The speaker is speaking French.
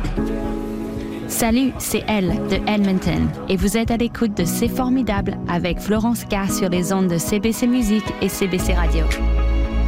Salut, c'est Elle de Edmonton et vous êtes à l'écoute de C'est formidable avec Florence K sur les ondes de CBC Musique et CBC Radio.